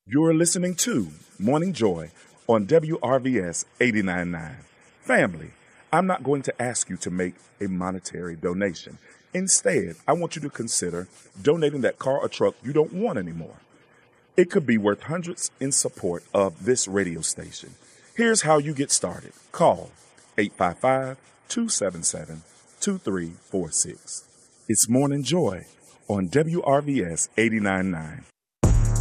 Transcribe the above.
You're listening to Morning Joy on WRVS 89.9. Family, I'm not going to ask you to make a monetary donation. Instead, I want you to consider donating that car or truck you don't want anymore. It could be worth hundreds in support of this radio station. Here's how you get started. Call 855-277-2346. It's Morning Joy on WRVS 89.9.